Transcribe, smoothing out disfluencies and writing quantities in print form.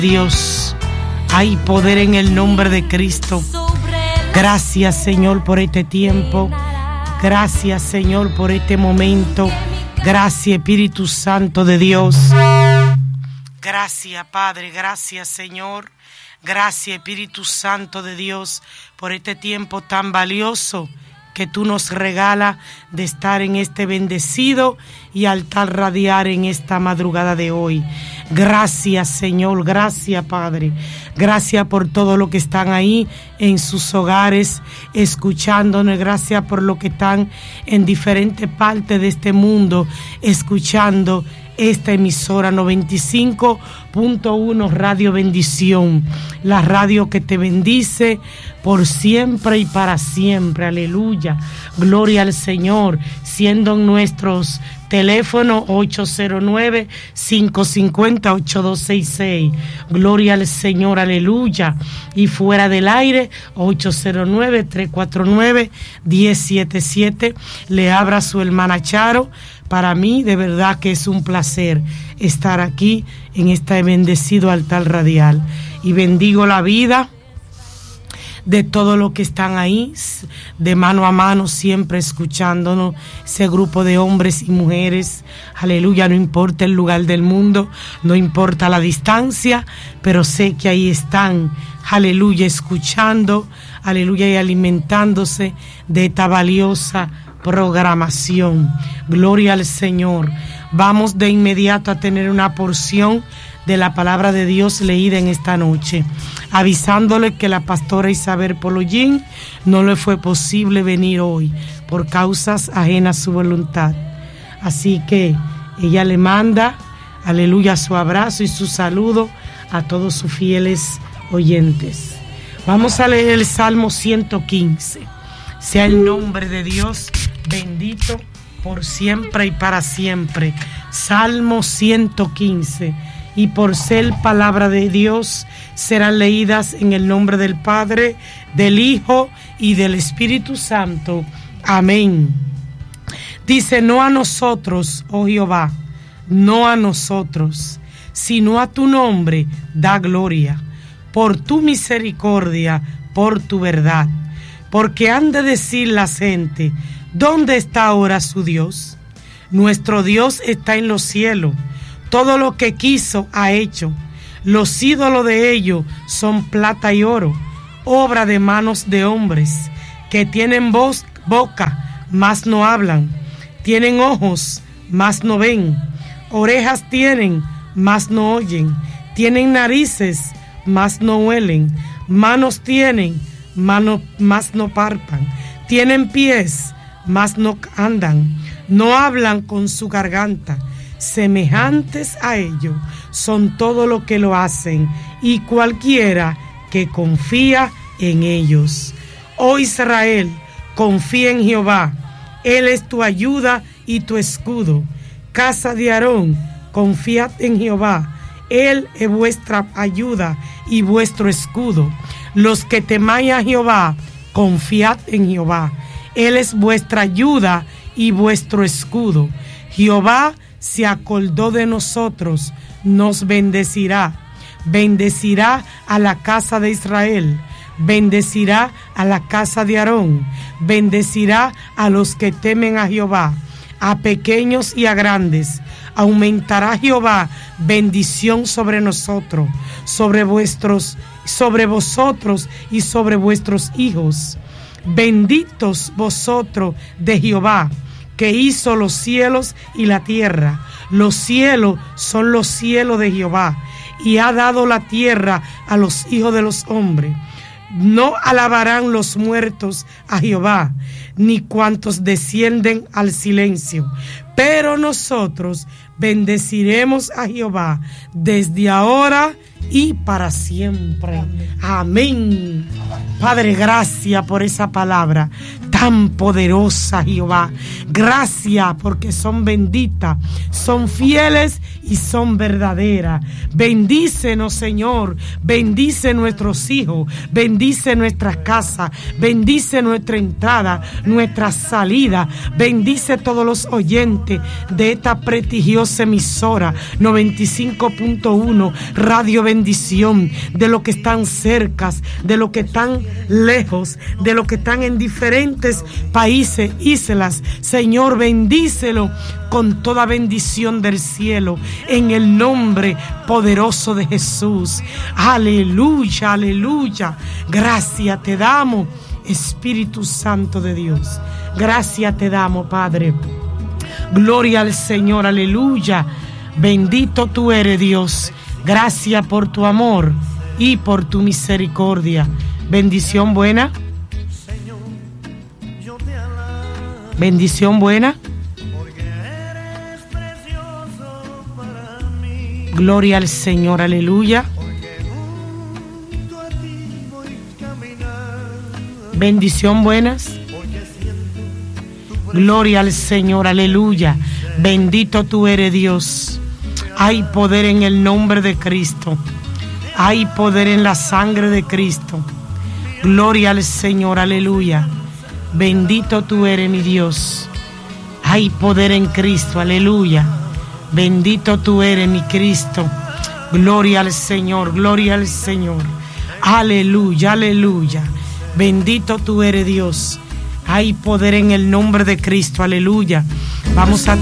Dios, hay poder en el nombre de Cristo. Gracias, Señor, por este tiempo. Gracias, Señor, por este momento. Gracias, Espíritu Santo de Dios. Gracias, Padre. Gracias, Señor. Gracias, Espíritu Santo de Dios, por este tiempo tan valioso que tú nos regalas de estar en este bendecido y altar radial en esta madrugada de hoy. Gracias, Señor, gracias, Padre. Gracias por todo lo que están ahí en sus hogares escuchándonos. Gracias por lo que están en diferentes partes de este mundo escuchando esta emisora 95.1 Radio Bendición, la radio que te bendice por siempre y para siempre. Aleluya, gloria al Señor. Siendo nuestros teléfonos 809-550-8266. Gloria al Señor, aleluya. Y fuera del aire 809-349-1077. Le abra su hermana Charo. Para mí, de verdad que es un placer estar aquí en este bendecido altar radial. Y bendigo la vida de todos los que están ahí, de mano a mano, siempre escuchándonos, ese grupo de hombres y mujeres. Aleluya, no importa el lugar del mundo, no importa la distancia, pero sé que ahí están, aleluya, escuchando, aleluya, y alimentándose de esta valiosa programación. Gloria al Señor. Vamos de inmediato a tener una porción de la palabra de Dios leída en esta noche, avisándole que la pastora Isabel Poloyín no le fue posible venir hoy por causas ajenas a su voluntad. Así que ella le manda, aleluya, su abrazo y su saludo a todos sus fieles oyentes. Vamos a leer el Salmo 115. Sea el nombre de Dios bendito por siempre y para siempre. Salmo 115. Y por ser palabra de Dios, serán leídas en el nombre del Padre, del Hijo y del Espíritu Santo. Amén. Dice: no a nosotros, oh Jehová, no a nosotros, sino a tu nombre da gloria, por tu misericordia, por tu verdad. Porque han de decir la gente: ¿dónde está ahora su Dios? Nuestro Dios está en los cielos. Todo lo que quiso ha hecho. Los ídolos de ellos son plata y oro, obra de manos de hombres, que tienen boca, mas no hablan. Tienen ojos, mas no ven. Orejas tienen, mas no oyen. Tienen narices, mas no huelen. Manos tienen, mas no palpan. Tienen pies, mas no andan. No hablan con su garganta. Semejantes a ellos son todo lo que lo hacen, y cualquiera que confía en ellos. Oh Israel, confía en Jehová. Él es tu ayuda y tu escudo. Casa de Aarón, confiad en Jehová. Él es vuestra ayuda y vuestro escudo. Los que temáis a Jehová, confiad en Jehová. Él es vuestra ayuda y vuestro escudo. Jehová se acordó de nosotros, nos bendecirá. Bendecirá a la casa de Israel. Bendecirá a la casa de Aarón. Bendecirá a los que temen a Jehová, a pequeños y a grandes. Aumentará Jehová bendición sobre nosotros, sobre vosotros y sobre vuestros hijos. Benditos vosotros de Jehová, que hizo los cielos y la tierra. Los cielos son los cielos de Jehová, y ha dado la tierra a los hijos de los hombres. No alabarán los muertos a Jehová, ni cuantos descienden al silencio. Pero nosotros bendeciremos a Jehová desde ahora y para siempre. Amén. Padre, gracias por esa palabra tan tan poderosa, Jehová. Gracias porque son benditas, son fieles y son verdaderas. Bendícenos, Señor. Bendice nuestros hijos, bendice nuestras casas, bendice nuestra entrada, nuestra salida. Bendice todos los oyentes de esta prestigiosa emisora 95.1 Radio Bendición, de los que están cerca, de los que están lejos, de los que están en diferentes países, islas. Señor, bendícelo con toda bendición del cielo, en el nombre poderoso de Jesús. Aleluya, aleluya. Gracias te damos, Espíritu Santo de Dios. Gracias te damos, Padre. Gloria al Señor, aleluya. Bendito tú eres, Dios. Gracias por tu amor y por tu misericordia. Bendición buena. Bendición buena. Gloria al Señor, aleluya. Bendición buenas. Gloria al Señor, aleluya. Bendito tú eres, Dios. Hay poder en el nombre de Cristo. Hay poder en la sangre de Cristo. Gloria al Señor, aleluya. Bendito tú eres, mi Dios. Hay poder en Cristo, aleluya. Bendito tú eres, mi Cristo. Gloria al Señor, gloria al Señor. Aleluya, aleluya. Bendito tú eres, Dios. Hay poder en el nombre de Cristo, aleluya. Vamos a